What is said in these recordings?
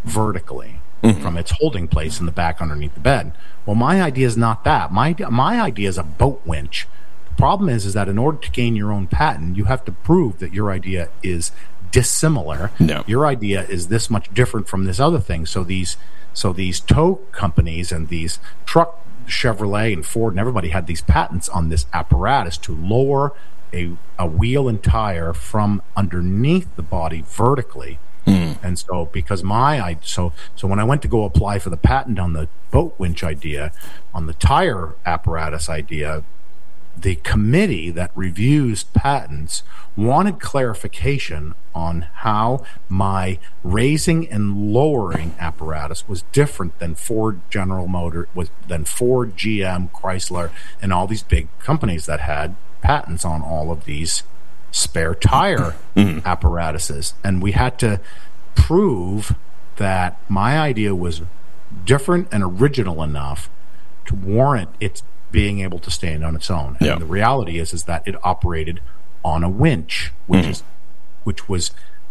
vertically from its holding place in the back underneath the bed. Well, my idea is not that. My idea is a boat winch. The problem is that in order to gain your own patent, you have to prove that your idea is dissimilar. No. Your idea is this much different from this other thing. So these tow companies and these truck, Chevrolet and Ford and everybody had these patents on this apparatus to lower a wheel and tire from underneath the body vertically. And so because so when I went to go apply for the patent on the boat winch idea, on the tire apparatus idea, the committee that reviews patents wanted clarification on how my raising and lowering apparatus was different than Ford General Motor, than Ford, GM, Chrysler, and all these big companies that had patents on all of these spare tire apparatuses. And we had to prove that my idea was different and original enough to warrant its being able to stand on its own. And the reality is that it operated on a winch, which was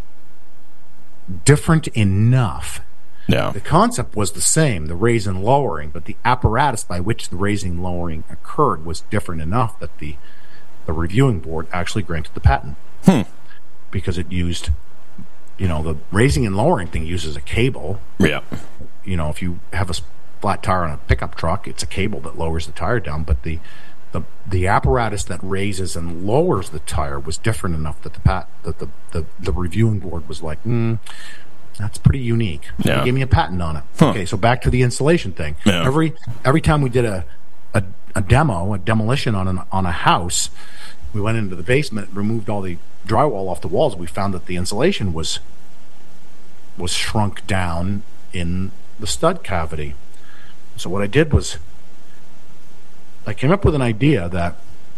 different enough. The concept was the same, the raise and lowering, but the apparatus by which the raising and lowering occurred was different enough that the reviewing board actually granted the patent. Because it used, the raising and lowering thing uses a cable. If you have a flat tire on a pickup truck, it's a cable that lowers the tire down, but the apparatus that raises and lowers the tire was different enough that the reviewing board was like, that's pretty unique. So they gave me a patent on it. Okay, so back to the installation thing. Every time we did a demolition on a house, we went into the basement, removed all the drywall off the walls. We found that the insulation was shrunk down in the stud cavity. So what I did was I came up with an idea that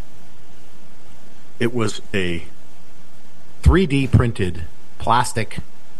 it was a 3D printed plastic.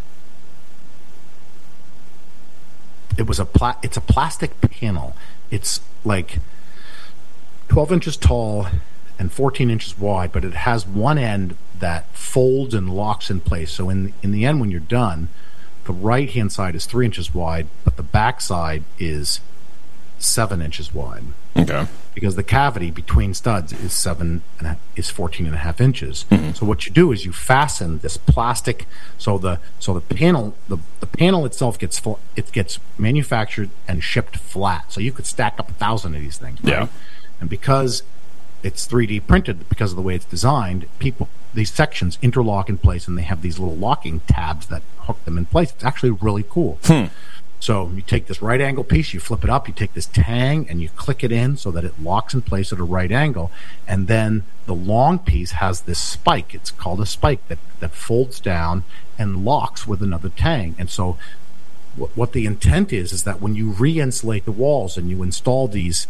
It's a plastic panel. It's like 12 inches tall and 14 inches wide, but it has one end that folds and locks in place. So in the end, when you're done, the right-hand side is 3 inches wide, but the back side is 7 inches wide. Okay. Because the cavity between studs is 14 and a half inches. So what you do is you fasten this plastic. So the panel itself gets manufactured and shipped flat. So you could stack up 1,000 of these things. Right? And because it's 3D printed, because of the way it's designed, these sections interlock in place, and they have these little locking tabs that hook them in place. It's actually really cool. So you take this right angle piece, you flip it up, you take this tang and you click it in so that it locks in place at a right angle, and then the long piece has this spike. It's called a spike that folds down and locks with another tang. And so what the intent is that when you re-insulate the walls and you install these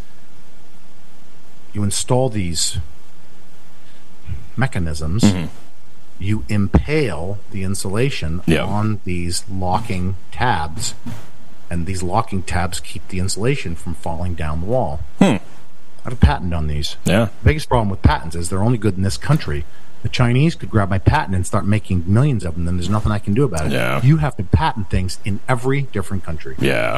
mechanisms, you impale the insulation on these locking tabs, and these locking tabs keep the insulation from falling down the wall. I have a patent on these. The biggest problem with patents is they're only good in this country. The Chinese could grab my patent and start making millions of them, then there's nothing I can do about it. You have to patent things in every different country.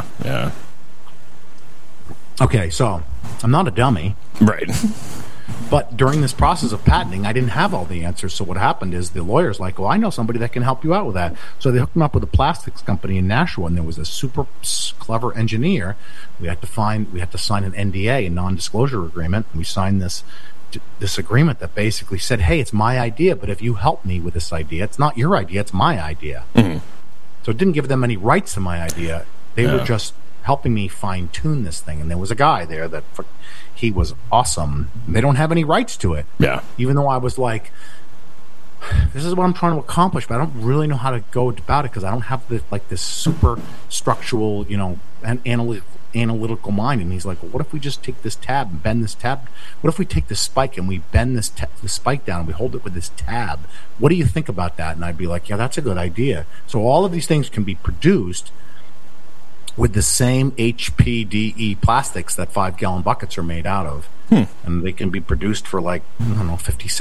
Okay, so I'm not a dummy. Right. But during this process of patenting, I didn't have all the answers. So what happened is the lawyer's like, well, I know somebody that can help you out with that. So they hooked him up with a plastics company in Nashua, and there was a super clever engineer. We had to sign an NDA, a non-disclosure agreement. And we signed this agreement that basically said, hey, it's my idea, but if you help me with this idea, it's not your idea, it's my idea. So it didn't give them any rights to my idea. They were just helping me fine-tune this thing. And there was a guy there that he was awesome. They don't have any rights to it. Even though I was like, this is what I'm trying to accomplish, but I don't really know how to go about it because I don't have this super structural, and analytical mind. And he's like, well, what if we just take this tab and bend this tab? What if we take this spike and we bend the spike down and we hold it with this tab? What do you think about that? And I'd be like, yeah, that's a good idea. So all of these things can be produced with the same HPDE plastics that 5-gallon buckets are made out of. And they can be produced for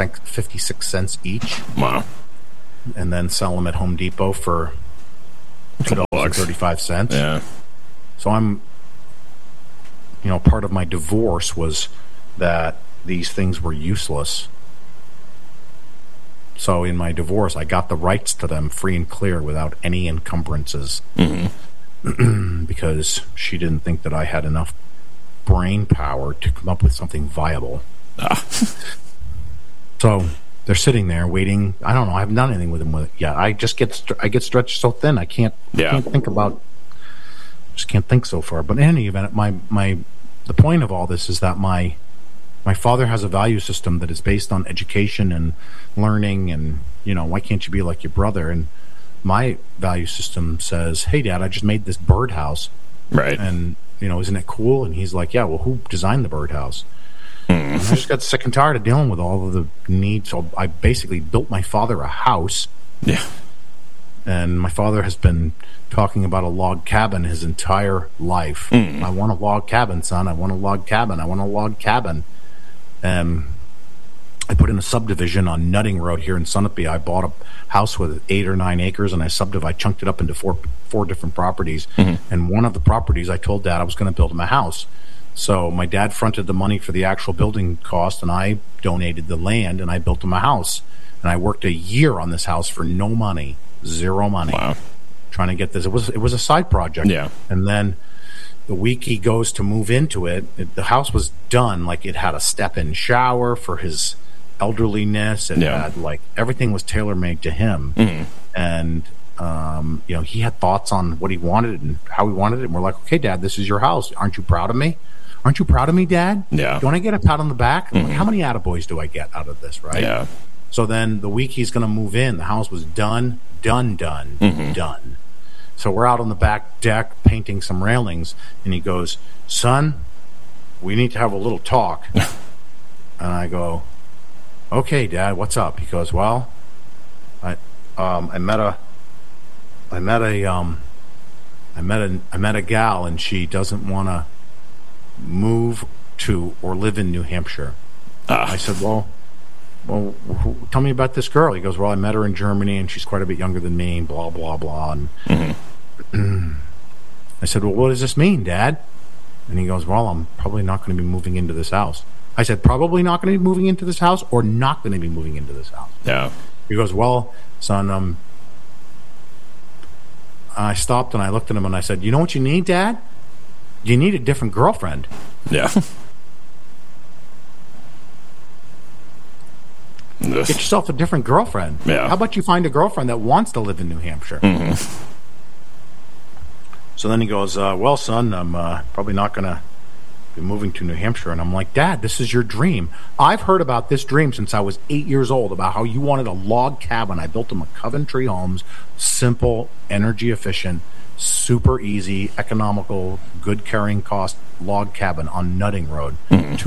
56 cents each. Wow. And then sell them at Home Depot for $2.35. Yeah. So I'm, part of my divorce was that these things were useless. So in my divorce, I got the rights to them free and clear without any encumbrances. Because she didn't think that I had enough brain power to come up with something viable. So they're sitting there waiting. I don't know. I haven't done anything with them yet. I just get stretched so thin. I can't think about. Just can't think so far. But in any event, the point of all this is that my father has a value system that is based on education and learning, and why can't you be like your brother? And my value system says, "Hey, Dad, I just made this birdhouse, right? And isn't it cool?" And he's like, "Yeah, well, who designed the birdhouse?" I just got sick and tired of dealing with all of the needs, so I basically built my father a house. Yeah. And my father has been talking about a log cabin his entire life. I want a log cabin, son. I want a log cabin. I want a log cabin. And I put in a subdivision on Nutting Road here in Sunapee. I bought a house with 8 or 9 acres, and I chunked it up into four different properties. And one of the properties, I told Dad I was going to build him a house. So my dad fronted the money for the actual building cost, and I donated the land, and I built him a house. And I worked a year on this house for no money, zero money, trying to get this. It was a side project. Yeah. And then the week he goes to move into it, the house was done. Like, it had a step-in shower for his elderliness, and had everything was tailor-made to him. And he had thoughts on what he wanted and how he wanted it. And we're like, "Okay, Dad, this is your house. Aren't you proud of me? Aren't you proud of me, Dad? Yeah. Do you want to get a pat on the back? Like, how many attaboys do I get out of this, right?" Yeah. So then the week he's going to move in, the house was done. So we're out on the back deck painting some railings, and he goes, "Son, we need to have a little talk." And I go, "Okay, Dad, what's up?" He goes, "Well, I met a gal, and she doesn't want to move to or live in New Hampshire." I said, well, tell me about this girl. He goes, "Well, I met her in Germany, and she's quite a bit younger than me, and blah, blah, blah." And I said, "Well, what does this mean, Dad?" And he goes, "Well, I'm probably not going to be moving into this house." I said, "Probably not going to be moving into this house, or not going to be moving into this house?" Yeah. He goes, "Well, son, I stopped and I looked at him and I said, 'You know what you need, Dad? You need a different girlfriend.'" Yeah. Get yourself a different girlfriend. Yeah. How about you find a girlfriend that wants to live in New Hampshire? So then he goes, "Well, son, I'm probably not going to be moving to New Hampshire." And I'm like, "Dad, this is your dream. I've heard about this dream since I was 8 years old, about how you wanted a log cabin." I built him a Coventry Homes, simple, energy efficient, super easy, economical, good carrying cost log cabin on Nutting Road,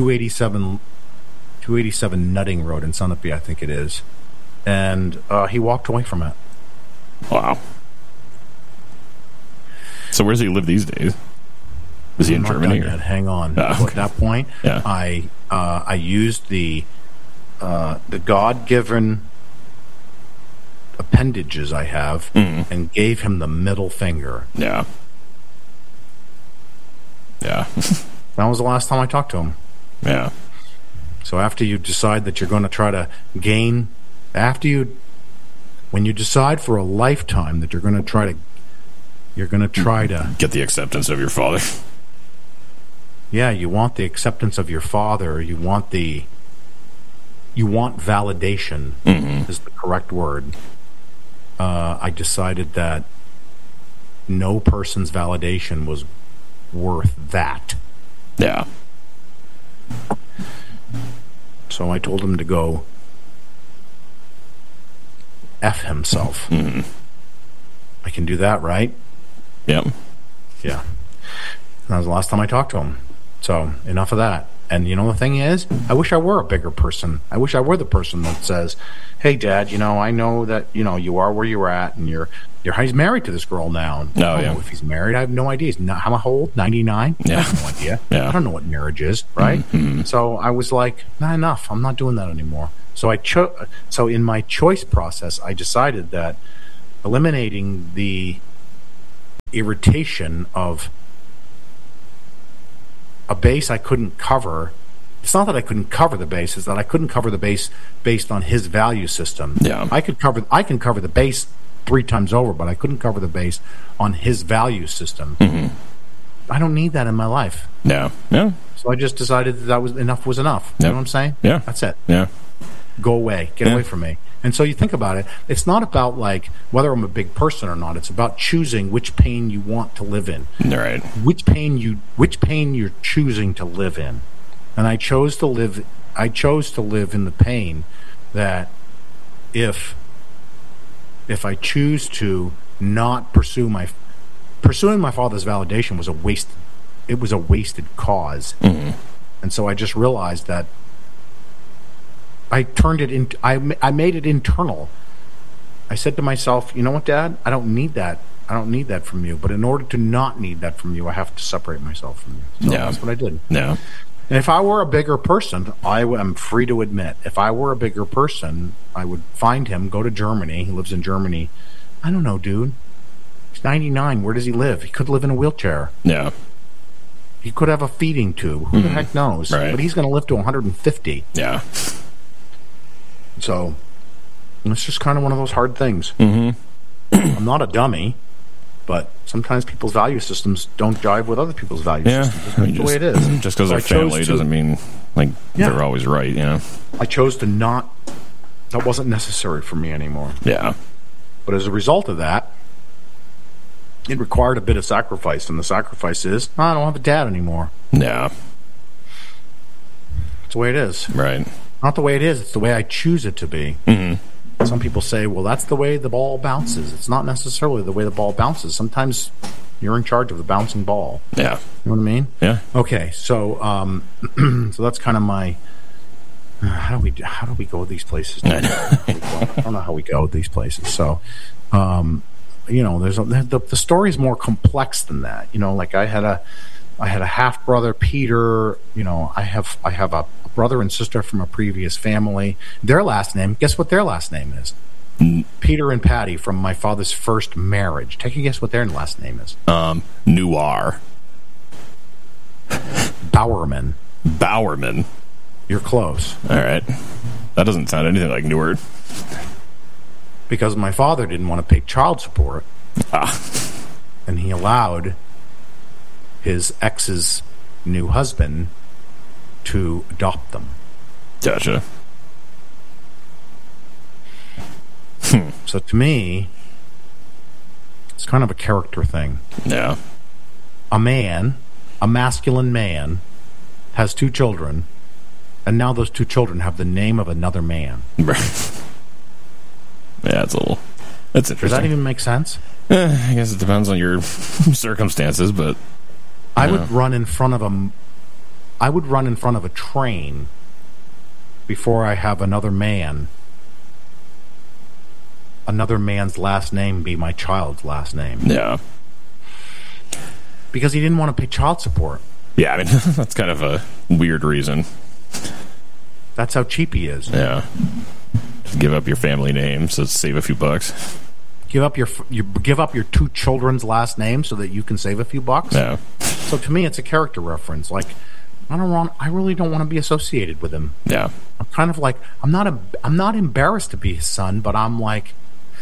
287 Nutting Road in Sunapee, I think it is. And he walked away from it. Wow. So where does he live these days? Is he in Germany? Hang on. Okay. At that point, I used the God-given appendages I have and gave him the middle finger. Yeah. Yeah. That was the last time I talked to him. Yeah. So after you decide that you're going to try to gain, when you decide for a lifetime that you're going to try to get the acceptance of your father. Yeah, you want the acceptance of your father. You want validation is the correct word. I decided that no person's validation was worth that. Yeah. So I told him to go F himself. I can do that, right? Yep. Yeah. That was the last time I talked to him. So enough of that. And the thing is, I wish I were a bigger person. I wish I were the person that says, "Hey, Dad, I know that, you are where you're at, and he's married to this girl now." And I don't know if he's married. I have no idea. He's not, how old? 99? Yeah. I have no idea. Yeah. I don't know what marriage is, right? So I was like, nah, enough. I'm not doing that anymore. So in my choice process, I decided that eliminating the irritation of a base I couldn't cover. It's not that I couldn't cover the base; it's that I couldn't cover the base based on his value system. Yeah. I can cover the base 3 times over, but I couldn't cover the base on his value system. Mm-hmm. I don't need that in my life. Yeah. Yeah. So I just decided that was enough. You know what I'm saying? Yeah. That's it. Yeah. Go away. Get away from me. And so you think about it. It's not about like whether I'm a big person or not. It's about choosing which pain you want to live in. Right. Which pain you're choosing to live in. And I chose to live in the pain that if I choose to not pursuing my father's validation was a wasted cause. Mm-hmm. And so I just realized that I turned it into, I made it internal. I said to myself, you know what, Dad? I don't need that. I don't need that from you. But in order to not need that from you, I have to separate myself from you. So that's what I did. Yeah. And if I were a bigger person, I am free to admit, if I were a bigger person, I would find him, go to Germany. He lives in Germany. I don't know, dude. He's 99. Where does he live? He could live in a wheelchair. Yeah. He could have a feeding tube. Who the heck knows? Right. But he's going to live to 150. Yeah. So it's just kind of one of those hard things. Mm-hmm. I'm not a dummy, but sometimes people's value systems don't jive with other people's value systems. That's the way it is. Just because they're family doesn't mean like they're always right, you know? I chose to not. That wasn't necessary for me anymore. Yeah. But as a result of that, it required a bit of sacrifice. And the sacrifice is, I don't have a dad anymore. Yeah. It's the way it is. Right. Not the way it is. It's the way I choose it to be. Mm-hmm. Some people say, well, that's the way the ball bounces. It's not necessarily the way the ball bounces. Sometimes you're in charge of the bouncing ball. Yeah. You know what I mean? Yeah. Okay. So, so that's kind of my. How do we go with these places? I don't know how we go with these places. So, you know, the story is more complex than that. You know, like I had a half brother, Peter. You know, I have a brother and sister from a previous family. Their last name, guess what their last name is? Peter and Patty from my father's first marriage. Take a guess what their last name is. Noir. Bowerman. Bowerman. You're close. All right. That doesn't sound anything like Newer. Because my father didn't want to pay child support. And he allowed his ex's new husband to adopt them. Gotcha. So to me, it's kind of a character thing. Yeah. A masculine man, has 2 children, and now those 2 children have the name of another man. Right. Yeah, that's interesting. Does that even make sense? I guess it depends on your circumstances, but I would run in front of a train before I have another man's last name be my child's last name. Yeah. Because he didn't want to pay child support. Yeah, I mean, that's kind of a weird reason. That's how cheap he is. Yeah. Just give up your family name so save a few bucks. Give up your 2 children's last names so that you can save a few bucks. Yeah. So to me, it's a character reference. Like, I really don't want to be associated with him. Yeah. I'm kind of like, I'm not embarrassed to be his son, but I'm like,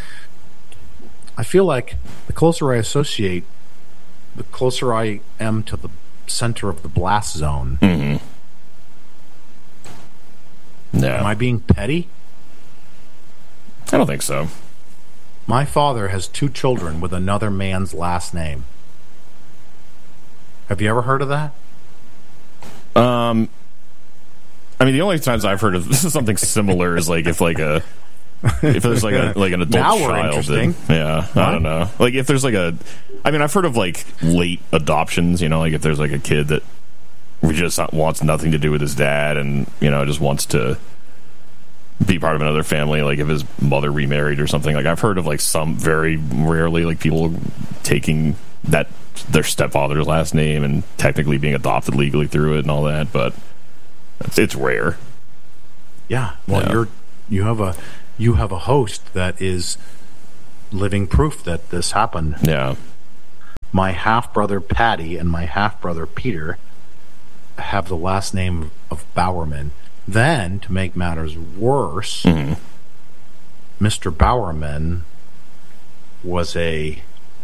I feel like the closer I associate, the closer I am to the center of the blast zone. Mm-hmm. Yeah. Am I being petty? I don't think so. My father has 2 children with another man's last name. Have you ever heard of that? I mean, the only times I've heard of this is something similar is like if there's like an adult child. I don't know. Like if there's I've heard of like late adoptions. You know, like if there's like a kid that just wants nothing to do with his dad, and you know just wants to be part of another family. Like if his mother remarried or something. Like I've heard of like some very rarely like people taking their stepfather's last name and technically being adopted legally through it and all that, but it's rare. Yeah. Well, yeah. you have a host that is living proof that this happened. Yeah. my half-brother Patty and my half-brother Peter have the last name of Bowerman. Then, to make matters worse, Mr. Bowerman was a...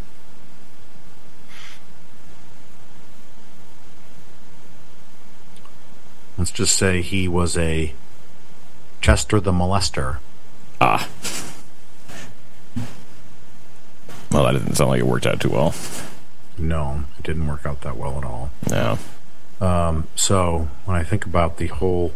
Let's just say he was a Chester the Molester. Ah. Well, that didn't sound like it worked out too well. No, it didn't work out that well at all. No. So when I think about the whole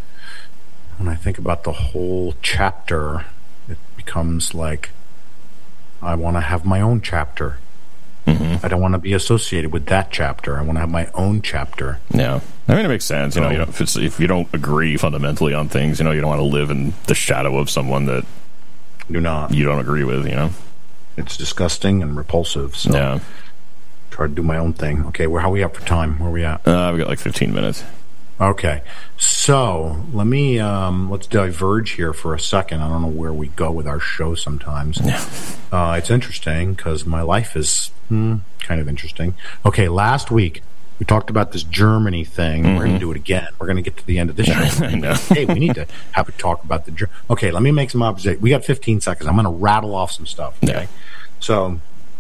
chapter, it becomes like I want to have my own chapter. I don't want to be associated with that chapter. I want to have my own chapter. Yeah, I mean, it makes sense. If you don't agree fundamentally on things, you don't want to live in the shadow of someone that you don't agree with. It's disgusting and repulsive. So yeah, try to do my own thing. Okay, how are we up for time? Where are we at? We got like 15 minutes. Okay, so let's diverge here for a second. I don't know where we go with our show sometimes. Yeah. It's interesting because my life is kind of interesting. Okay, last week we talked about this Germany thing. We're going to do it again. We're going to get to the end of this show. I know. Hey, we need to have a talk about the Okay, let me make some observations. We got 15 seconds. I'm going to rattle off some stuff. Okay, yeah. So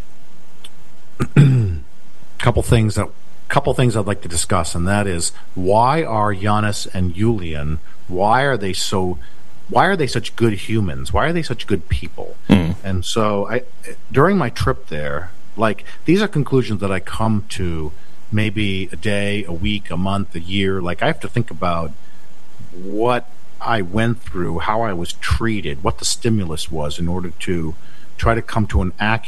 couple things I'd like to discuss, and that is, why are Giannis and Julian, why are they such good humans? Why are they such good people? And so during my trip there, like, these are conclusions that I come to maybe a day, a week, a month, a year. Like, I have to think about what I went through, how I was treated, what the stimulus was, in order to try to come to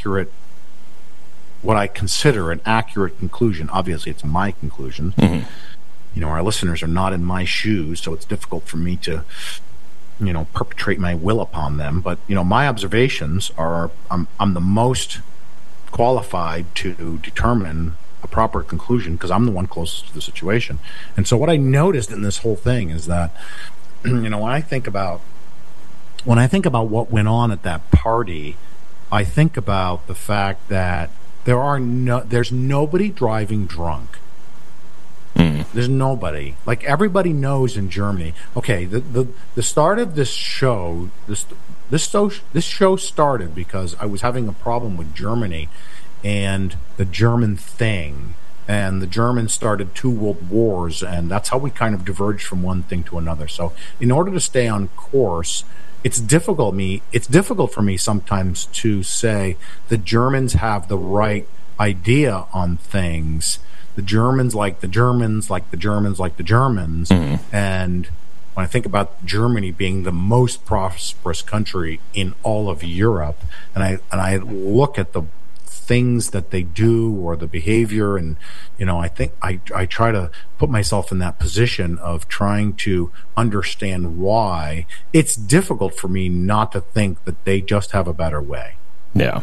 what I consider an accurate conclusion. Obviously, it's my conclusion. Our listeners are not in my shoes, so it's difficult for me to, perpetrate my will upon them. But, my observations are, I'm the most qualified to determine a proper conclusion because I'm the one closest to the situation. And so what I noticed in this whole thing is that, when I think about what went on at that party, I think about the fact that there's nobody driving drunk. There's nobody. Like, everybody knows in Germany. Okay, the start of this show, this show started because I was having a problem with Germany and the German thing, and the Germans started 2 world wars, and that's how we kind of diverged from one thing to another. So in order to stay on course, it's difficult for me sometimes to say the Germans have the right idea on things. The Germans like the Germans, like the Germans, like the Germans. And when I think about Germany being the most prosperous country in all of Europe, and I look at the things that they do or the behavior, and I think I try to put myself in that position of trying to understand why. It's difficult for me not to think that they just have a better way. Yeah.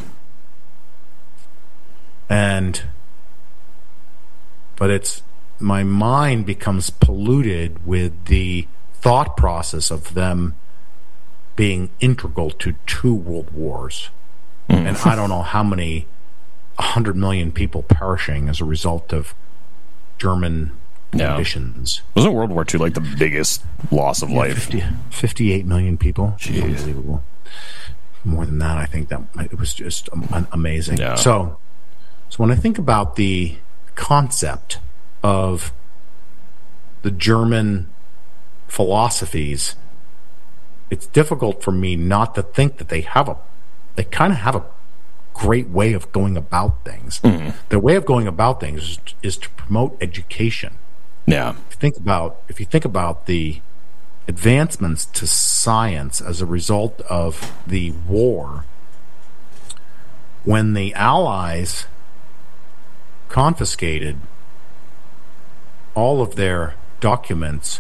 But my mind becomes polluted with the thought process of them being integral to 2 world wars. And I don't know how many 100 million people perishing as a result of German conditions. Wasn't World War II like the biggest loss of life? 58 million people. Jeez. Unbelievable. More than that, I think that it was just amazing. Yeah. So when I think about the concept of the German philosophies, it's difficult for me not to think that they kind of have a great way of going about things. Their way of going about things is to promote education. Yeah. If you think about the advancements to science as a result of the war, when the Allies confiscated all of their documents,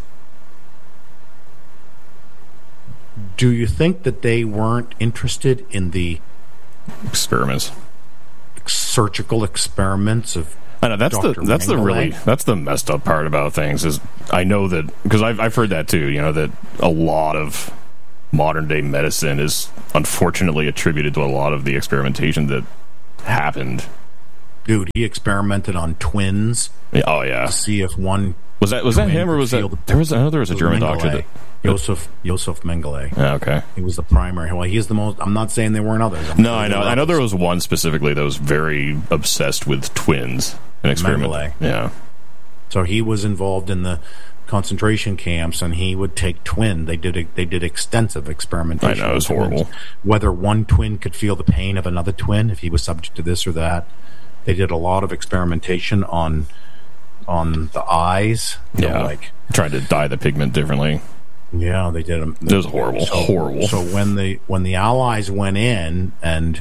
do you think that they weren't interested in the experiments, surgical experiments of? I know that's the messed up part about things. Is I know that because I've heard that too. That a lot of modern day medicine is unfortunately attributed to a lot of the experimentation that happened Dude, he experimented on twins. Oh yeah. To see if one was that him or was that there was a German doctor that Josef Mengele. Yeah, okay. He was the primary. Well, he's the most. I'm not saying there weren't others. I know. I know there was one specifically that was very obsessed with twins and experimenting. Mengele. Yeah. So he was involved in the concentration camps, and he would take twin. They did extensive experimentation. I know, it was horrible. Whether one twin could feel the pain of another twin, if he was subject to this or that. They did a lot of experimentation on the eyes. Like trying to dye the pigment differently. Yeah, they did. It was horrible. Horrible. So when the Allies went in and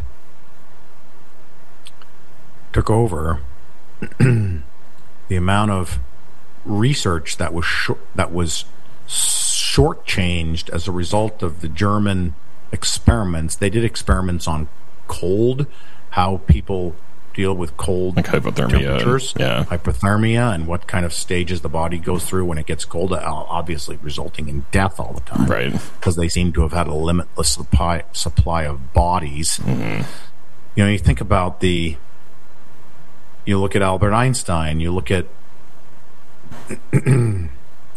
took over, the amount of research that was shortchanged as a result of the German experiments. They did experiments on cold, how people deal with cold, like temperatures, hypothermia, and what kind of stages the body goes through when it gets cold, obviously resulting in death all the time. Right. Because they seem to have had a limitless supply of bodies. Mm-hmm. You think about you look at Albert Einstein, you look at there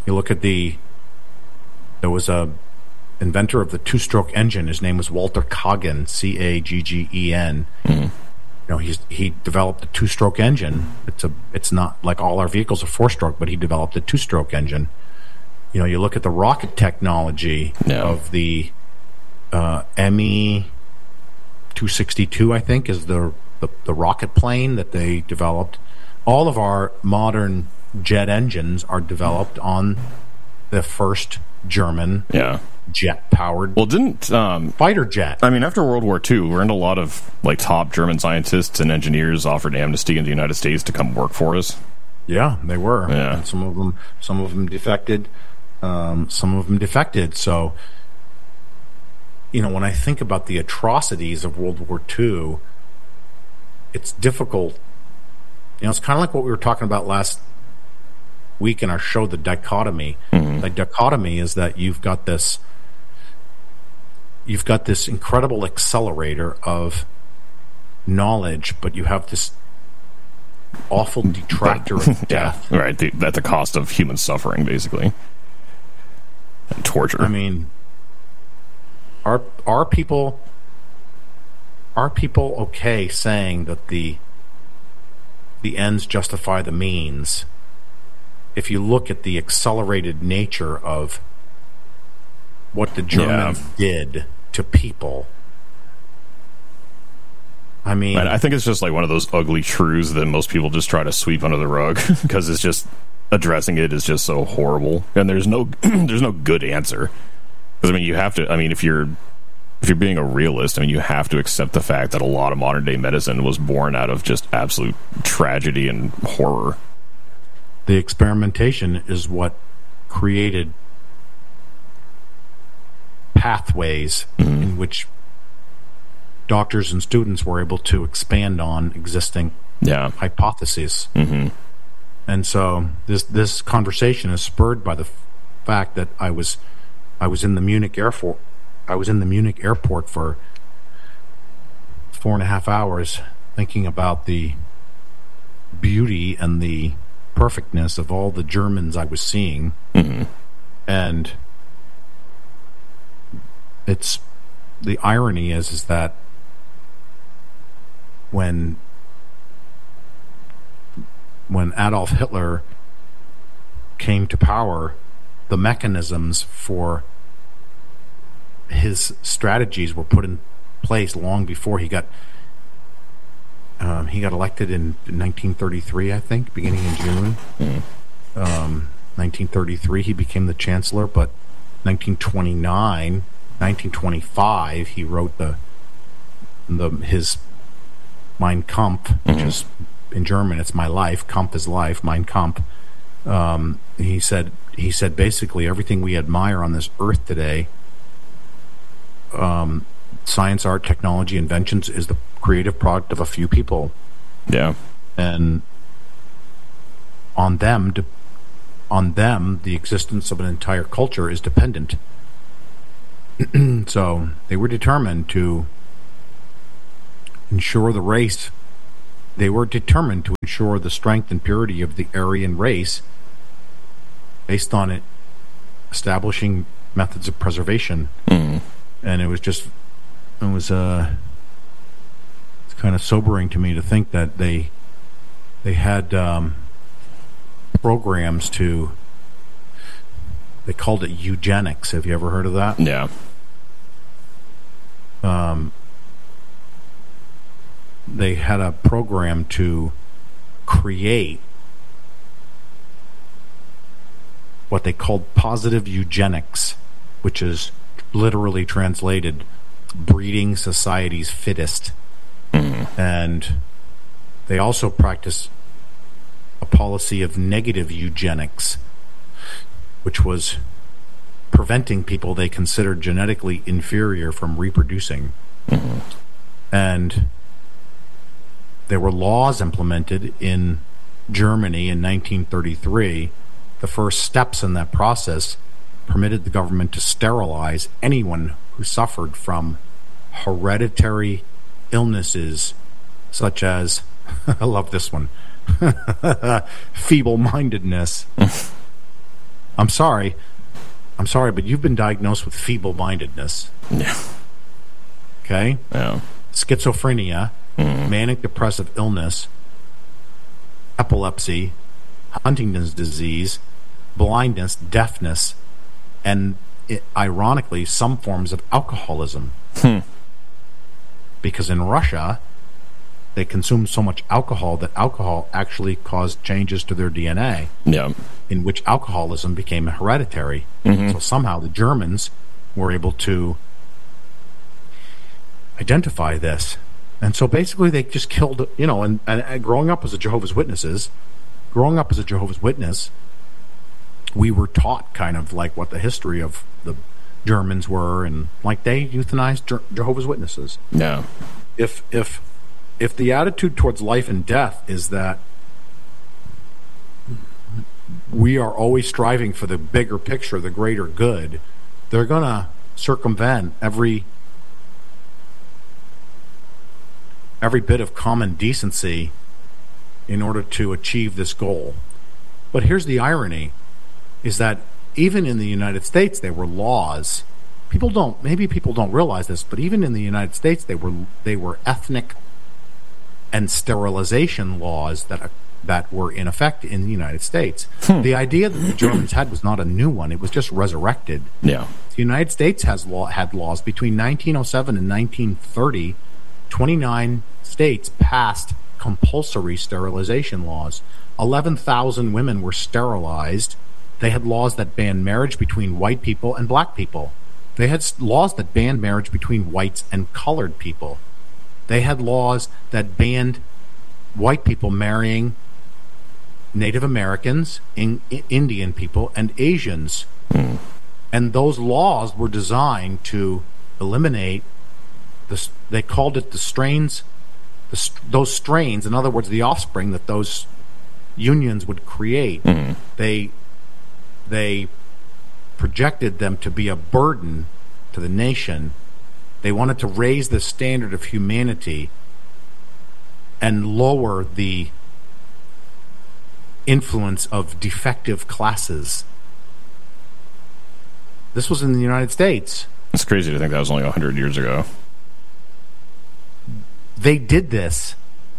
was a inventor of the two-stroke engine. His name was Walter Caggen, Caggen. Mm-hmm. He developed a two-stroke engine. It's not like all our vehicles are four-stroke, but he developed a two-stroke engine. You look at the rocket technology of the ME-262, I think, is the rocket plane that they developed. All of our modern jet engines are developed on the first German jet-powered fighter jet. I mean, after World War II, weren't a lot of top German scientists and engineers offered amnesty in the United States to come work for us? Yeah, they were. Yeah. And some of them defected. So, when I think about the atrocities of World War II, it's difficult. It's kind of like what we were talking about last week in our show, the dichotomy. Mm-hmm. The dichotomy is that you've got this incredible accelerator of knowledge, but you have this awful detractor of death. Right, at the cost of human suffering, basically, and torture. I mean, are people okay saying that the ends justify the means? If you look at the accelerated nature of what the Germans did to people, I mean, I think it's just like one of those ugly truths that most people just try to sweep under the rug because it's just addressing it is just so horrible, and there's no good answer. Because I mean, you have to. I mean, if you're being a realist, I mean, you have to accept the fact that a lot of modern day medicine was born out of just absolute tragedy and horror. The experimentation is what created pathways in which doctors and students were able to expand on existing hypotheses. Mm-hmm. And so this conversation is spurred by the fact that I was in the Munich airport. I was in the Munich airport for 4.5 hours thinking about the beauty and the perfectness of all the Germans I was seeing. Mm-hmm. And it's the irony is that when Adolf Hitler came to power, the mechanisms for his strategies were put in place long before he got elected in 1933, I think, beginning in June. 1933, he became the chancellor, but 1925, he wrote his Mein Kampf, which is in German, it's my life. Kampf is life. Mein Kampf. He said basically everything we admire on this earth today, science, art, technology, inventions, is the creative product of a few people. Yeah. And on them, the existence of an entire culture is dependent. So they were determined to ensure the race they were determined to ensure the strength and purity of the Aryan race based on it establishing methods of preservation. Mm. And it's kind of sobering to me to think that they had programs to, they called it eugenics. Have you ever heard of that? Yeah. They had a program to create what they called positive eugenics, which is literally translated breeding society's fittest. Mm. And they also practice a policy of negative eugenics, which was preventing people they considered genetically inferior from reproducing. Mm-hmm. And there were laws implemented in Germany in 1933. The first steps in that process permitted the government to sterilize anyone who suffered from hereditary illnesses such as, I love this one, feeble-mindedness. I'm sorry, but you've been diagnosed with feeble-mindedness. Yeah. Okay? Yeah. Schizophrenia, manic depressive illness, epilepsy, Huntington's disease, blindness, deafness, and ironically, some forms of alcoholism. Because in Russia, they consumed so much alcohol that alcohol actually caused changes to their DNA. Yeah. In which alcoholism became hereditary. Mm-hmm. So somehow the Germans were able to identify this. And so basically they just killed, and growing up as a Jehovah's Witness, we were taught kind of like what the history of the Germans were, and like they euthanized Jehovah's Witnesses. Yeah. If the attitude towards life and death is that we are always striving for the bigger picture, the greater good, they're going to circumvent every bit of common decency in order to achieve this goal. But here's the irony, is that even in the United States there were laws. People don't realize this, but even in the United States they were ethnic and sterilization laws that were in effect in the United States. The idea that the Germans had was not a new one. It was just resurrected. Yeah. The United States had laws between 1907 and 1930. 29 states passed compulsory sterilization laws. 11,000 women were sterilized. They had laws that banned marriage between white people and black people. They had laws that banned marriage between whites and colored people. They had laws that banned white people marrying Native Americans, Indian people, and Asians. And those laws were designed to eliminate this. They called it the strains, those strains, in other words, the offspring that those unions would create. They projected them to be a burden to the nation. They wanted to raise the standard of humanity and lower the influence of defective classes. This was in the United States. It's crazy to think that was only 100 years ago. They did this.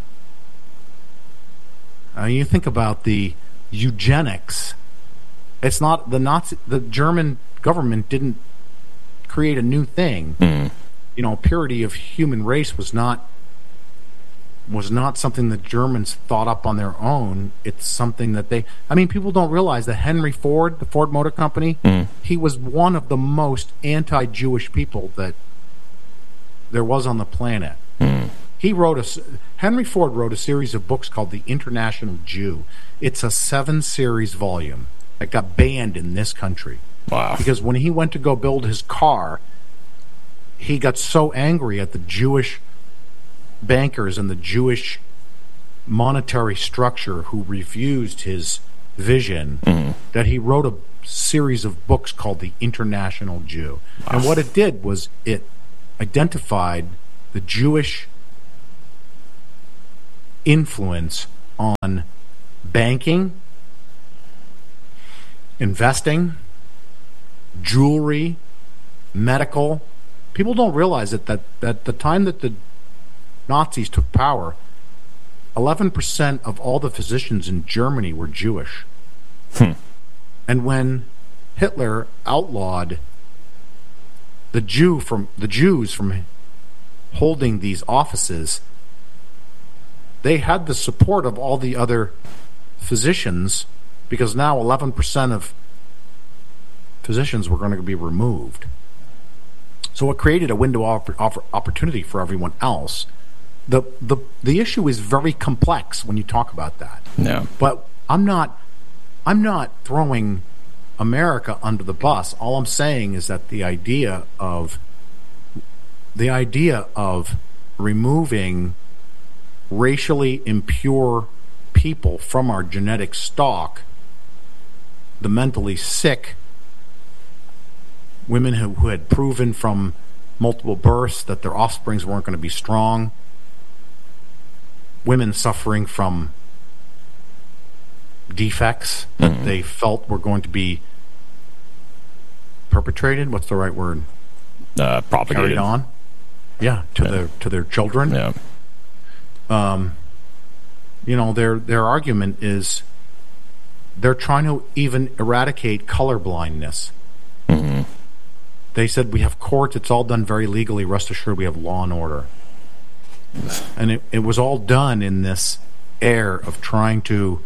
You think about the eugenics. It's not the German government didn't create a new thing. Purity of human race was not something the Germans thought up on their own. It's something that people don't realize that Henry Ford, the Ford Motor Company, he was one of the most anti-Jewish people that there was on the planet. Henry Ford wrote a series of books called The International Jew. It's a 7-series volume that got banned in this country. Wow. Because when he went to go build his car, he got so angry at the Jewish bankers and the Jewish monetary structure who refused his vision that he wrote a series of books called The International Jew. Wow. And what it did was it identified the Jewish influence on banking, investing, jewelry, medical. People don't realize that the time that the Nazis took power, 11% of all the physicians in Germany were Jewish. And when Hitler outlawed the Jews from holding these offices, they had the support of all the other physicians, because now 11% of physicians were going to be removed. So it created a window of opportunity for everyone else. The issue is very complex when you talk about that. Yeah. But I'm not throwing America under the bus. All I'm saying is that the idea of removing racially impure people from our genetic stock, the mentally sick, women who had proven from multiple births that their offsprings weren't going to be strong, women suffering from defects that they felt were going to be perpetrated. What's the right word? Propagated. Carried on. Yeah, to their children. Yeah. Their argument is they're trying to even eradicate color blindness. Mm-hmm. They said, we have courts, it's all done very legally, rest assured we have law and order. And it was all done in this air of trying to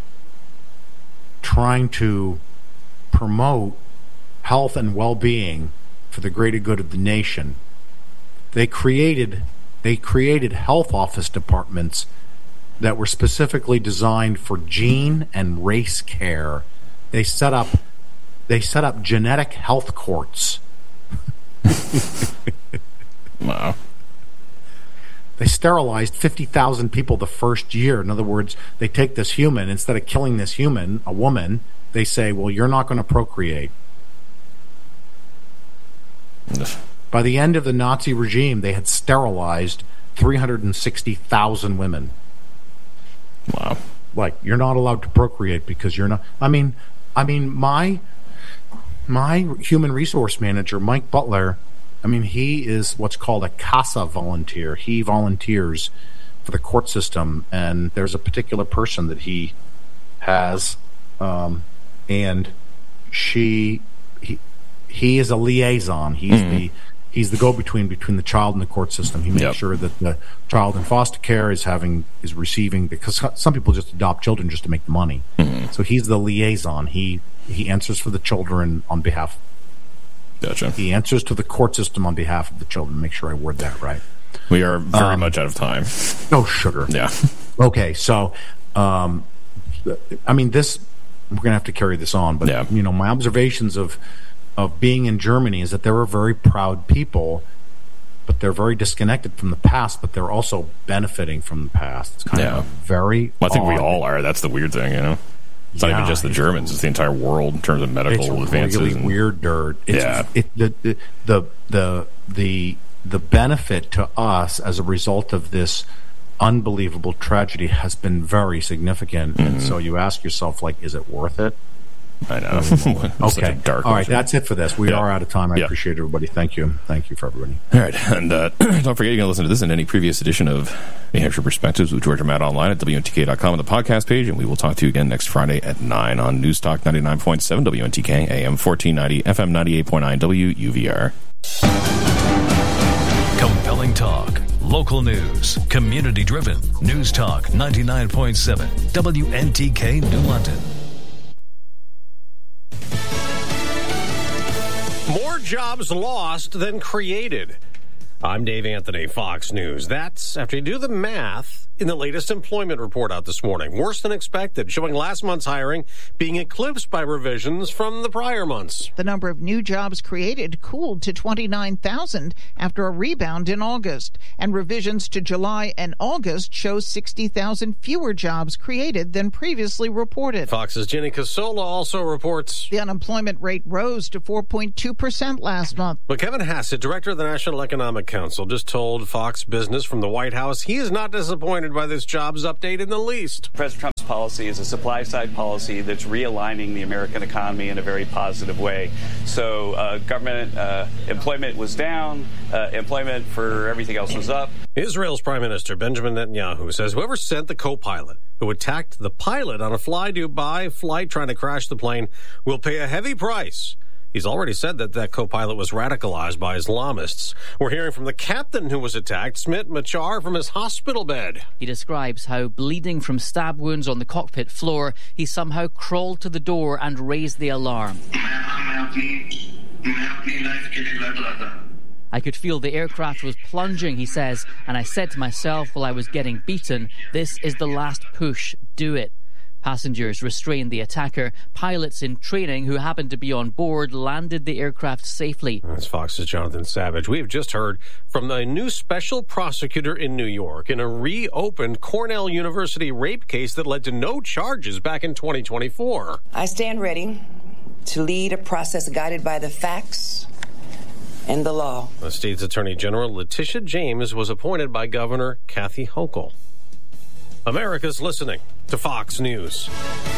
promote health and well-being for the greater good of the nation. They created health office departments that were specifically designed for gene and race care. They set up genetic health courts. Wow. They sterilized 50,000 people the first year. In other words, they take this human, instead of killing this human, a woman, they say, well, you're not going to procreate. By the end of the Nazi regime, they had sterilized 360,000 women. Wow. Like, you're not allowed to procreate because you're not... I mean, my human resource manager, Mike Butler, he is what's called a CASA volunteer. He volunteers for the court system, and there's a particular person that he has, and he is a liaison. He's the go-between between the child and the court system. He makes sure that the child in foster care is receiving, because some people just adopt children just to make the money. Mm-hmm. So he's the liaison. He answers for the children on behalf. Gotcha. He answers to the court system on behalf of the children. Make sure I word that right. We are very much out of time. No sugar. Yeah. Okay, so this, we're gonna have to carry this on, but my observations of being in Germany is that they're a very proud people, but they're very disconnected from the past, but they're also benefiting from the past. It's kind of very I think we all are. That's the weird thing, It's not even just the Germans; it's the entire world in terms of medical advances. It's really weird dirt. The benefit to us as a result of this unbelievable tragedy has been very significant, and so you ask yourself, is it worth it? I know. Okay. All right, that's it for this. We are out of time. I appreciate everybody. Thank you. Thank you for everybody. All right. And don't forget, you can listen to this and any previous edition of New Hampshire Perspectives with George and Matt online at WNTK.com on the podcast page. And we will talk to you again next Friday at 9 on News Talk 99.7 WNTK, AM 1490, FM 98.9 WUVR. Compelling talk. Local news. Community-driven. News Talk 99.7 WNTK New London. More jobs lost than created. I'm Dave Anthony, Fox News. That's after you do the math in the latest employment report out this morning. Worse than expected, showing last month's hiring being eclipsed by revisions from the prior months. The number of new jobs created cooled to 29,000 after a rebound in August. And revisions to July and August show 60,000 fewer jobs created than previously reported. Fox's Jenny Casola also reports the unemployment rate rose to 4.2% last month. But Kevin Hassett, director of the National Economic Council, just told Fox Business from the White House he is not disappointed disappointed by this jobs update in the least. President Trump's policy is a supply-side policy that's realigning the American economy in a very positive way. So government employment was down, employment for everything else was up. Israel's Prime Minister Benjamin Netanyahu says whoever sent the co-pilot who attacked the pilot on a fly-Dubai flight trying to crash the plane will pay a heavy price. He's already said that co-pilot was radicalized by Islamists. We're hearing from the captain who was attacked, Smit Machar, from his hospital bed. He describes how, bleeding from stab wounds on the cockpit floor, he somehow crawled to the door and raised the alarm. I could feel the aircraft was plunging, he says, and I said to myself while I was getting beaten, this is the last push, do it. Passengers restrained the attacker. Pilots in training who happened to be on board landed the aircraft safely. That's Fox's Jonathan Savage. We've just heard from the new special prosecutor in New York in a reopened Cornell University rape case that led to no charges back in 2024. I stand ready to lead a process guided by the facts and the law. The state's Attorney General Letitia James was appointed by Governor Kathy Hochul. America's listening to Fox News.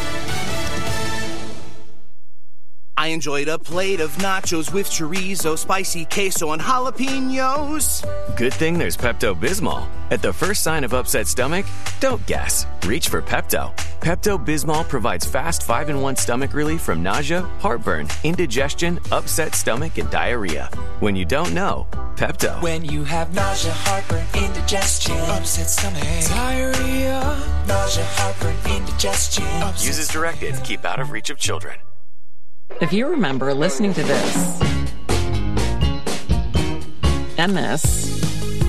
I enjoyed a plate of nachos with chorizo, spicy queso, and jalapenos. Good thing there's Pepto-Bismol. At the first sign of upset stomach, don't guess. Reach for Pepto. Pepto-Bismol provides fast 5-in-1 stomach relief from nausea, heartburn, indigestion, upset stomach, and diarrhea. When you don't know, Pepto. When you have nausea, heartburn, indigestion, upset stomach, diarrhea, nausea, heartburn, indigestion. Use as directed. Keep out of reach of children. If you remember listening to this and this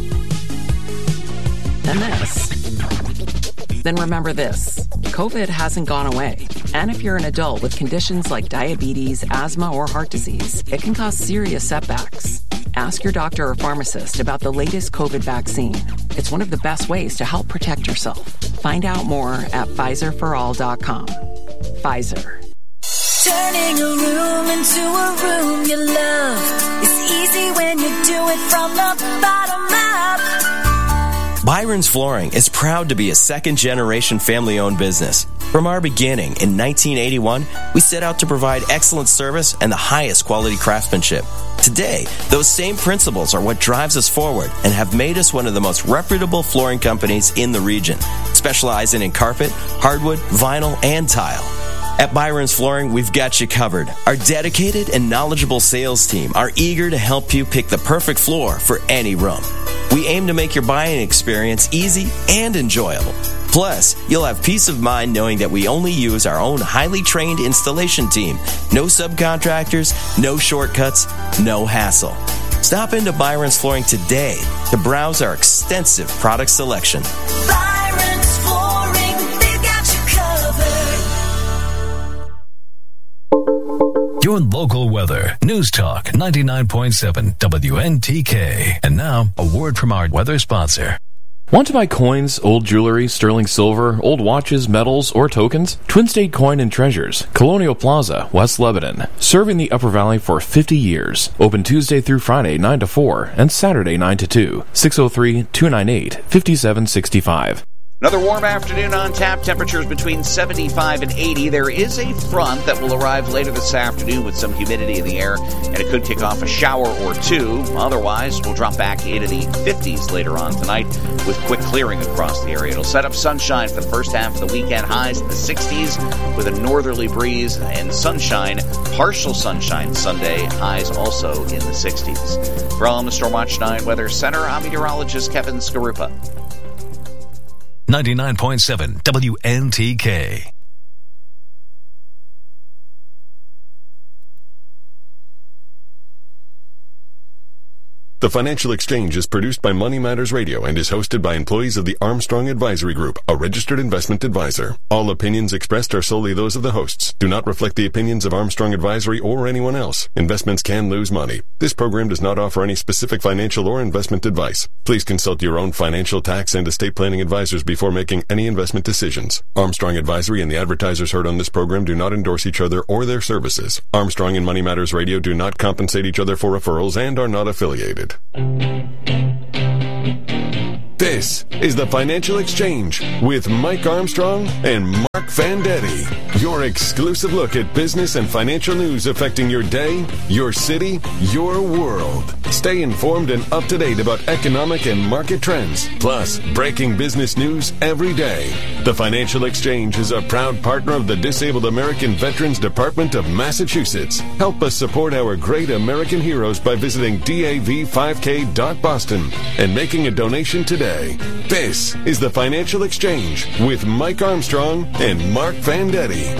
and this, then remember this. COVID hasn't gone away. And if you're an adult with conditions like diabetes, asthma, or heart disease, it can cause serious setbacks. Ask your doctor or pharmacist about the latest COVID vaccine. It's one of the best ways to help protect yourself. Find out more at PfizerForAll.com. Pfizer. Turning a room into a room you love is easy when you do it from the bottom up. Byron's Flooring is proud to be a second-generation family-owned business. From our beginning in 1981, we set out to provide excellent service and the highest quality craftsmanship. Today, those same principles are what drives us forward and have made us one of the most reputable flooring companies in the region, specializing in carpet, hardwood, vinyl, and tile. At Byron's Flooring, we've got you covered. Our dedicated and knowledgeable sales team are eager to help you pick the perfect floor for any room. We aim to make your buying experience easy and enjoyable. Plus, you'll have peace of mind knowing that we only use our own highly trained installation team. No subcontractors, no shortcuts, no hassle. Stop into Byron's Flooring today to browse our extensive product selection. Byron's Flooring, they've got you covered. Your local weather. News Talk 99.7 WNTK. And now, a word from our weather sponsor. Want to buy coins, old jewelry, sterling silver, old watches, medals, or tokens? Twin State Coin and Treasures, Colonial Plaza, West Lebanon. Serving the Upper Valley for 50 years. Open Tuesday through Friday 9 to 4 and Saturday 9 to 2. 603-298-5765. Another warm afternoon on tap. Temperatures between 75 and 80. There is a front that will arrive later this afternoon with some humidity in the air, and it could kick off a shower or two. Otherwise, we'll drop back into the 50s later on tonight with quick clearing across the area. It'll set up sunshine for the first half of the weekend. Highs in the 60s with a northerly breeze and sunshine. Partial sunshine Sunday. Highs also in the 60s. From the Stormwatch 9 Weather Center, I'm meteorologist Kevin Skarupa. 99.7 WNTK. The Financial Exchange is produced by Money Matters Radio and is hosted by employees of the Armstrong Advisory Group, a registered investment advisor. All opinions expressed are solely those of the hosts, do not reflect the opinions of Armstrong Advisory or anyone else. Investments can lose money. This program does not offer any specific financial or investment advice. Please consult your own financial, tax, and estate planning advisors before making any investment decisions. Armstrong Advisory and the advertisers heard on this program do not endorse each other or their services. Armstrong and Money Matters Radio do not compensate each other for referrals and are not affiliated. This is the Financial Exchange with Mike Armstrong and Mark Fandetti. Your exclusive look at business and financial news affecting your day, your city, your world. Stay informed and up to date about economic and market trends, plus breaking business news every day. The Financial Exchange is a proud partner of the Disabled American Veterans Department of Massachusetts. Help us support our great American heroes by visiting dav5k.boston and making a donation today. This is the Financial Exchange with Mike Armstrong and Mark Fandetti.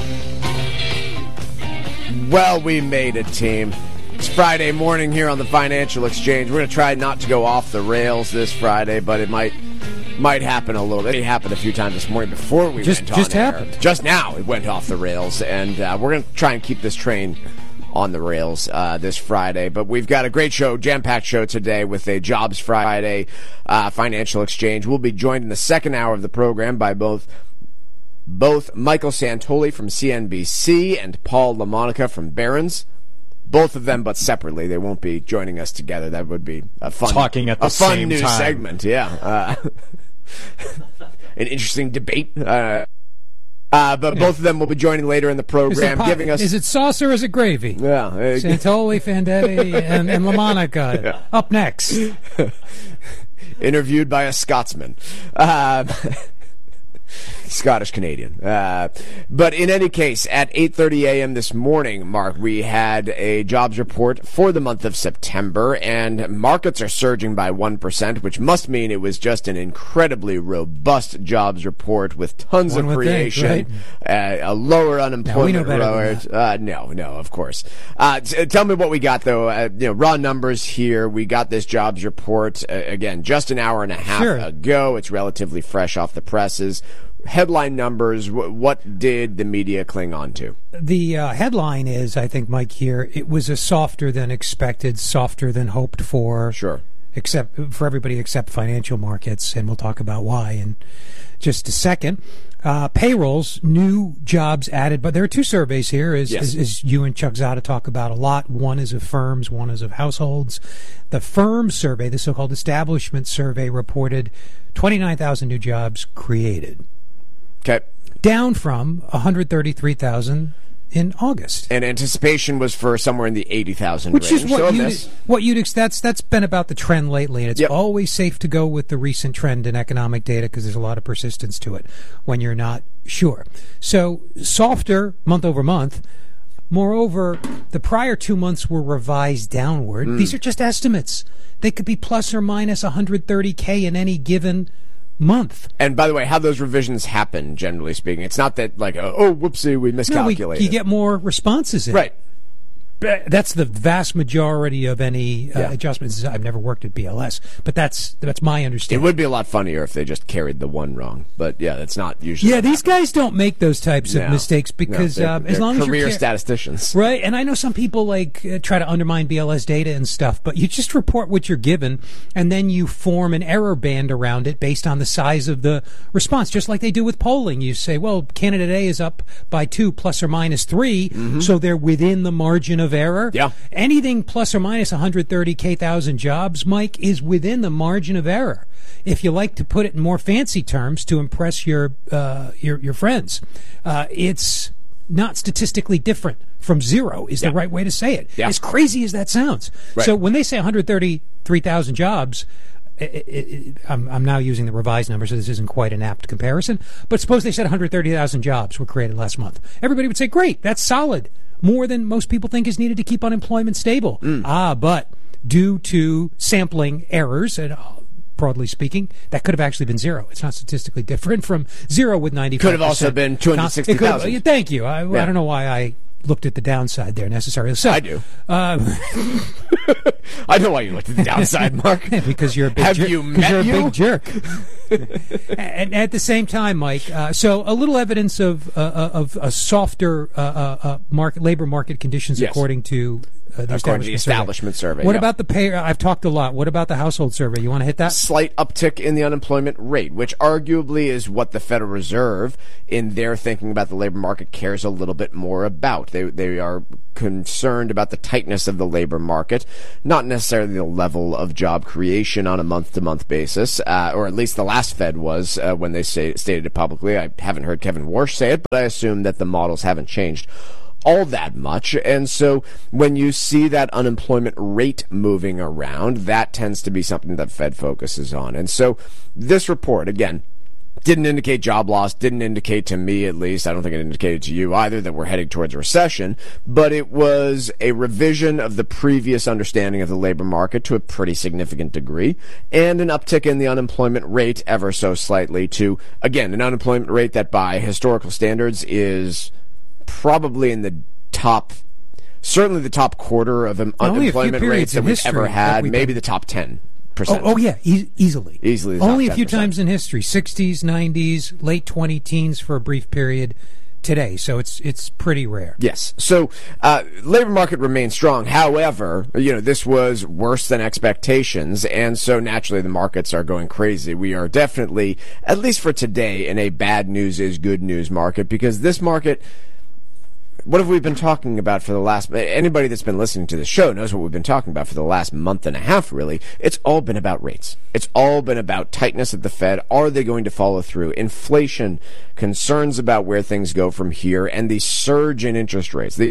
Well, we made it, team. It's Friday morning here on the Financial Exchange. We're going to try not to go off the rails this Friday, but it might happen a little bit. It happened a few times this morning before we went on air. Happened. Just now it went off the rails, and we're going to try and keep this train on the rails this Friday. But we've got a great show, jam-packed show today with a Jobs Friday Financial Exchange. We'll be joined in the second hour of the program by both Michael Santoli from CNBC and Paul LaMonica from Barron's. Both of them, but separately. They won't be joining us together. That would be a fun, talking at the same new time. Segment. Yeah, an interesting debate. But both of them will be joining later in the program, giving us... Is it sauce or is it gravy? Yeah. Santoli, Fandetti, and LaMonica up next. Interviewed by a Scotsman. Scottish-Canadian. But in any case, at 8:30 a.m. this morning, Mark, we had a jobs report for the month of September, and markets are surging by 1%, which must mean it was just an incredibly robust jobs report with tons of creation, a lower unemployment rate. No, of course. Tell me what we got, though. Raw numbers here. We got this jobs report, again, just an hour and a half ago. It's relatively fresh off the presses. Headline numbers, what did the media cling on to? The headline is, I think, Mike, here, it was a softer than expected, softer than hoped for. Sure. Except for everybody except financial markets, and we'll talk about why in just a second. Payrolls, new jobs added, but there are two surveys here, as you and Chuck Zada talk about a lot. One is of firms, one is of households. The firm survey, the so-called establishment survey, reported 29,000 new jobs created. Okay. Down from 133,000 in August. And anticipation was for somewhere in the 80,000 range. Which is what you'd expect. That's been about the trend lately, and it's always safe to go with the recent trend in economic data because there's a lot of persistence to it when you're not sure. So softer month over month. Moreover, the prior 2 months were revised downward. These are just estimates. They could be plus or minus 130K in any given month. And by the way, how those revisions happen, generally speaking, it's not that like, whoopsie, we miscalculated. No, you get more responses in. Right. That's the vast majority of any adjustments. I've never worked at BLS, but that's my understanding. It would be a lot funnier if they just carried the one wrong, but that's not usually. Yeah, these guys don't make those types of mistakes because as long as you're career statisticians, right? And I know some people try to undermine BLS data and stuff, but you just report what you're given, and then you form an error band around it based on the size of the response, just like they do with polling. You say, well, candidate A is up by 2 plus or minus 3, so they're within the margin of error. Yeah. Anything plus or minus 130,000 jobs, Mike, is within the margin of error. If you like to put it in more fancy terms to impress your friends, it's not statistically different from zero is the right way to say it. Yeah. As crazy as that sounds. Right. So when they say 133,000 jobs, I'm now using the revised number, so this isn't quite an apt comparison, but suppose they said 130,000 jobs were created last month. Everybody would say, great, that's solid. More than most people think is needed to keep unemployment stable. But due to sampling errors, and broadly speaking, that could have actually been zero. It's not statistically different from zero with 95%. Could have also been 260,000. Thank you. I don't know why I looked at the downside there necessarily. So, I do. I know why you looked at the downside, Mark. Because you're a big jerk. You met you're a big jerk. And at the same time, Mike, so a little evidence of a softer labor market conditions according to according to the establishment survey. What about the pay? I've talked a lot. What about the household survey? You want to hit that? Slight uptick in the unemployment rate, which arguably is what the Federal Reserve, in their thinking about the labor market, cares a little bit more about. They are concerned about the tightness of the labor market, not necessarily the level of job creation on a month-to-month basis, or at least the last Fed was when they stated it publicly. I haven't heard Kevin Warsh say it, but I assume that the models haven't changed all that much. And so when you see that unemployment rate moving around, that tends to be something that Fed focuses on. And so this report, again, didn't indicate job loss, didn't indicate to me at least, I don't think it indicated to you either, that we're heading towards a recession, but it was a revision of the previous understanding of the labor market to a pretty significant degree, and an uptick in the unemployment rate ever so slightly to, again, an unemployment rate that by historical standards is probably in the top, certainly the top quarter of unemployment rates that we've ever had, maybe the top 10%. Oh yeah, easily. Easily. Only a few times in history, 60s, 90s, late 20 teens for a brief period today. So it's pretty rare. Yes. So labor market remains strong. However, this was worse than expectations, and so naturally the markets are going crazy. We are definitely, at least for today, in a bad news is good news market, because this market, what have we been talking about for the last... Anybody that's been listening to the show knows what we've been talking about for the last month and a half, really. It's all been about rates. It's all been about tightness at the Fed. Are they going to follow through? Inflation, concerns about where things go from here, and the surge in interest rates. The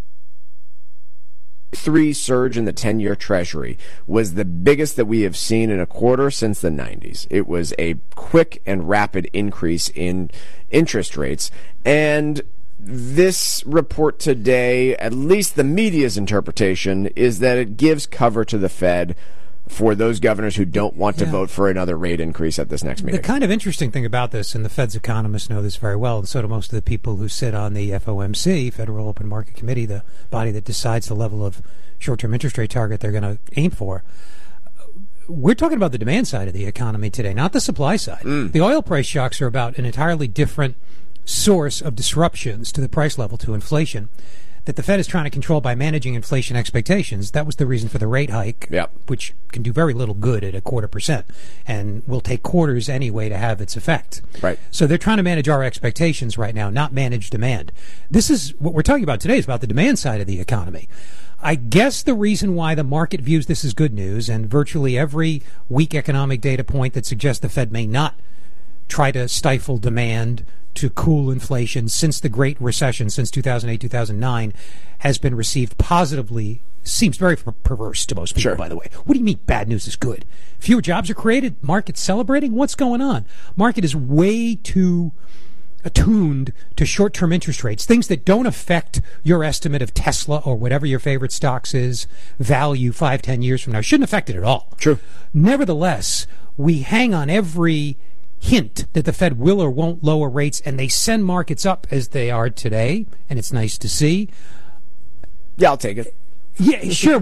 3 surge in the 10-year Treasury was the biggest that we have seen in a quarter since the 90s. It was a quick and rapid increase in interest rates, and this report today, at least the media's interpretation, is that it gives cover to the Fed for those governors who don't want to vote for another rate increase at this next meeting. The kind of interesting thing about this, and the Fed's economists know this very well, and so do most of the people who sit on the FOMC, Federal Open Market Committee, the body that decides the level of short-term interest rate target they're going to aim for. We're talking about the demand side of the economy today, not the supply side. The oil price shocks are about an entirely different source of disruptions to the price level, to inflation, that the Fed is trying to control by managing inflation expectations. That was the reason for the rate hike, which can do very little good at 0.25%, and will take quarters anyway to have its effect. Right. So they're trying to manage our expectations right now, not manage demand. This is what we're talking about today, is about the demand side of the economy. I guess the reason why the market views this as good news, and virtually every weak economic data point that suggests the Fed may not try to stifle demand to cool inflation since the Great Recession, since 2008, 2009, has been received positively, seems very perverse to most people, by the way. What do you mean bad news is good? Fewer jobs are created, market's celebrating? What's going on? Market is way too attuned to short-term interest rates, things that don't affect your estimate of Tesla or whatever your favorite stocks is, value 5-10 years from now. Shouldn't affect it at all. True. Nevertheless, we hang on every hint that the Fed will or won't lower rates, and they send markets up as they are today, and it's nice to see. Yeah, I'll take it. Yeah, sure.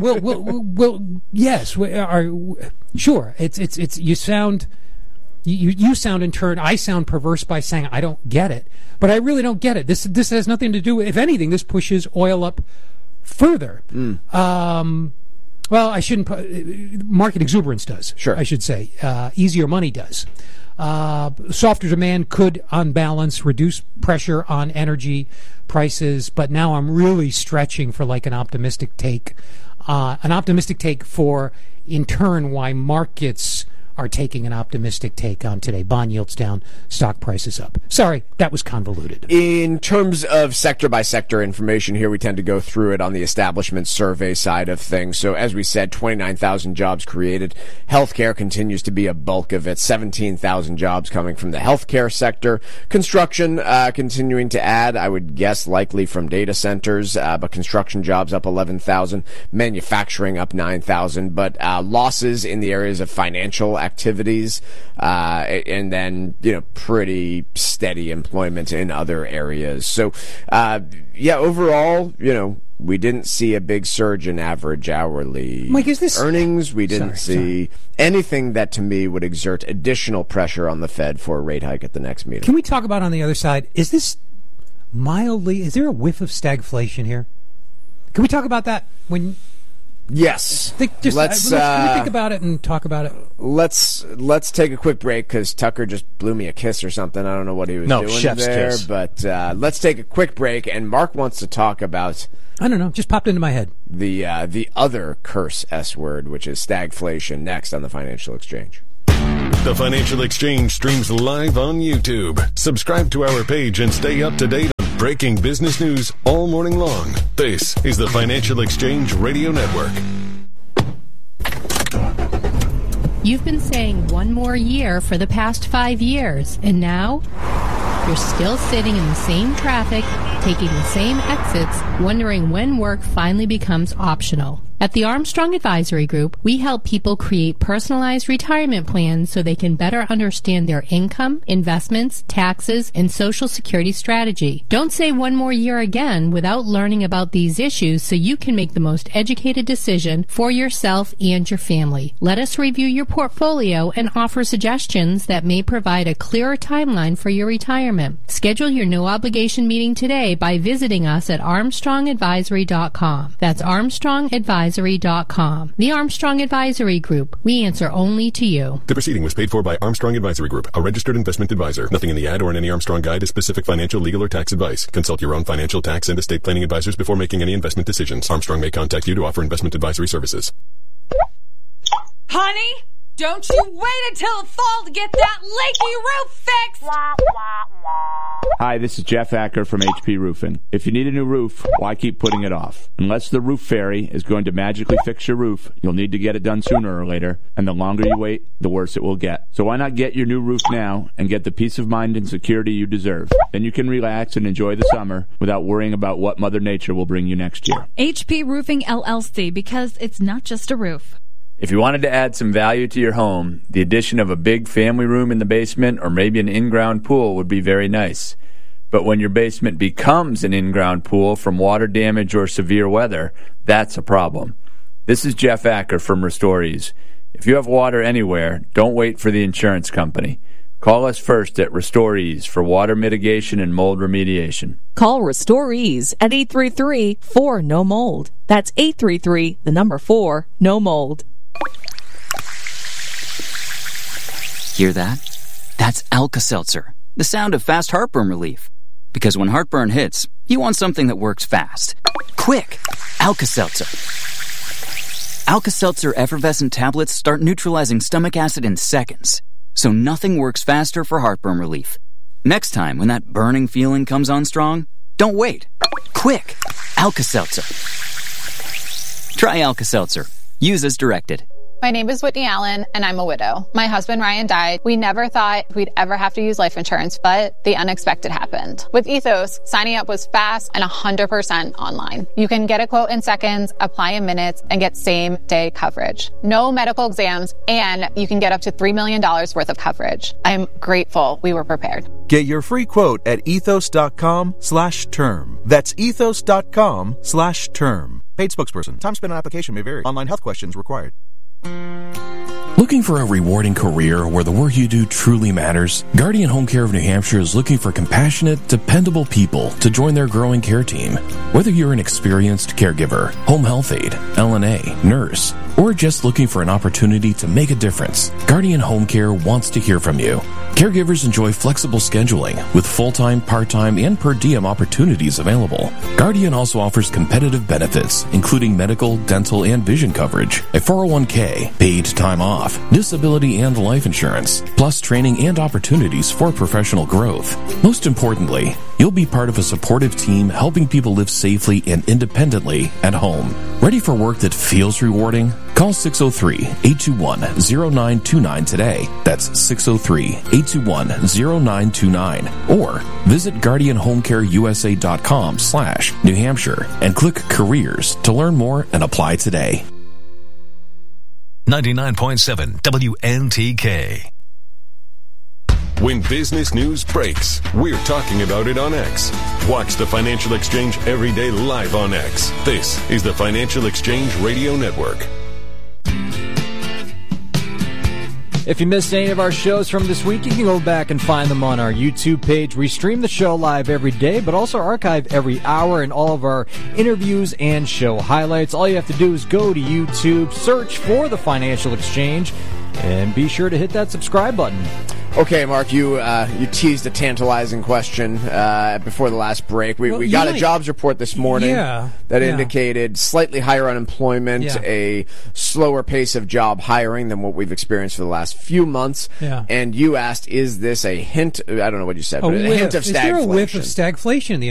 Yes. Sure. It's. You sound in turn. I sound perverse by saying I don't get it, but I really don't get it. This has nothing to do with. If anything, this pushes oil up further. Well, I shouldn't. Market exuberance does. Sure. I should say. Easier money does. Softer demand could, on balance, reduce pressure on energy prices, but now I'm really stretching for like an optimistic take for, in turn, why markets are taking an optimistic take on today. Bond yields down, stock prices up. Sorry, that was convoluted. In terms of sector-by-sector information here, we tend to go through it on the establishment survey side of things. So as we said, 29,000 jobs created. Healthcare continues to be a bulk of it. 17,000 jobs coming from the healthcare sector. Construction continuing to add, I would guess likely from data centers, but construction jobs up 11,000. Manufacturing up 9,000. But losses in the areas of financial activities, and then, pretty steady employment in other areas. So, overall, we didn't see a big surge in average hourly earnings. We didn't see anything that, to me, would exert additional pressure on the Fed for a rate hike at the next meeting. Can we talk about, on the other side, is there a whiff of stagflation here? Can we talk about that when? Yes. Can we think about it and talk about it? Let's take a quick break because Tucker just blew me a kiss or something. I don't know what he was doing chef's there, kiss. but let's take a quick break. And Mark wants to talk about. I don't know. Just popped into my head. The other curse S word, which is stagflation. Next on the Financial Exchange. The Financial Exchange streams live on YouTube. Subscribe to our page and stay up to date on breaking business news all morning long. This is the Financial Exchange Radio Network. You've been saying one more year for the past 5 years, and now you're still sitting in the same traffic, taking the same exits, wondering when work finally becomes optional. At the Armstrong Advisory Group, we help people create personalized retirement plans so they can better understand their income, investments, taxes, and Social Security strategy. Don't say one more year again without learning about these issues so you can make the most educated decision for yourself and your family. Let us review your portfolio and offer suggestions that may provide a clearer timeline for your retirement. Schedule your no-obligation meeting today by visiting us at ArmstrongAdvisory.com. That's ArmstrongAdvisory.com. The Armstrong Advisory Group. We answer only to you. The proceeding was paid for by Armstrong Advisory Group, a registered investment advisor. Nothing in the ad or in any Armstrong guide is specific financial, legal, or tax advice. Consult your own financial, tax, and estate planning advisors before making any investment decisions. Armstrong may contact you to offer investment advisory services. Honey, don't you wait until the fall to get that leaky roof fixed! Hi, this is Jeff Acker from HP Roofing. If you need a new roof, why keep putting it off? Unless the roof fairy is going to magically fix your roof, you'll need to get it done sooner or later, and the longer you wait, the worse it will get. So why not get your new roof now and get the peace of mind and security you deserve? Then you can relax and enjoy the summer without worrying about what Mother Nature will bring you next year. HP Roofing LLC, because it's not just a roof. If you wanted to add some value to your home, the addition of a big family room in the basement or maybe an in-ground pool would be very nice. But when your basement becomes an in-ground pool from water damage or severe weather, that's a problem. This is Jeff Acker from RestoreEase. If you have water anywhere, don't wait for the insurance company. Call us first at RestoreEase for water mitigation and mold remediation. Call RestoreEase at 833-4-NO-MOLD. That's 833-4-NO-MOLD. Hear that? That's Alka-Seltzer, the sound of fast heartburn relief. Because when heartburn hits, you want something that works fast. Quick! Alka-Seltzer. Alka-Seltzer effervescent tablets start neutralizing stomach acid in seconds. So nothing works faster for heartburn relief. Next time when that burning feeling comes on strong, don't wait. Quick! Alka-Seltzer. Try Alka-Seltzer. Use as directed. My name is Whitney Allen, and I'm a widow. My husband, Ryan, died. We never thought we'd ever have to use life insurance, but the unexpected happened. With Ethos, signing up was fast and 100% online. You can get a quote in seconds, apply in minutes, and get same-day coverage. No medical exams, and you can get up to $3 million worth of coverage. I'm grateful we were prepared. Get your free quote at ethos.com/term. That's ethos.com/term. Paid spokesperson. Time spent on application may vary. Online health questions required. Looking for a rewarding career where the work you do truly matters? Guardian Home Care of New Hampshire is looking for compassionate, dependable people to join their growing care team. Whether you're an experienced caregiver, home health aide, LNA, nurse, or just looking for an opportunity to make a difference, Guardian Home Care wants to hear from you. Caregivers enjoy flexible scheduling with full-time, part-time, and per diem opportunities available. Guardian also offers competitive benefits, including medical, dental, and vision coverage, a 401k, paid time off, disability and life insurance, plus training and opportunities for professional growth. Most importantly, you'll be part of a supportive team helping people live safely and independently at home. Ready for work that feels rewarding? Call 603-821-0929 today. That's 603-821-0929. Or visit GuardianHomeCareUSA.com/New Hampshire and click Careers to learn more and apply today. 99.7 WNTK. When business news breaks, we're talking about it on X. Watch the Financial Exchange every day live on X. This is the Financial Exchange Radio Network. If you missed any of our shows from this week, you can go back and find them on our YouTube page. We stream the show live every day, but also archive every hour and all of our interviews and show highlights. All you have to do is go to YouTube, search for The Financial Exchange, and be sure to hit that subscribe button. Okay, Mark, you teased a tantalizing question before the last break. We got a jobs report this morning that indicated slightly higher unemployment, a slower pace of job hiring than what we've experienced for the last few months. Yeah. And you asked, is this a hint? I don't know what you said, but a hint of stagflation. Is there a whiff of stagflation in the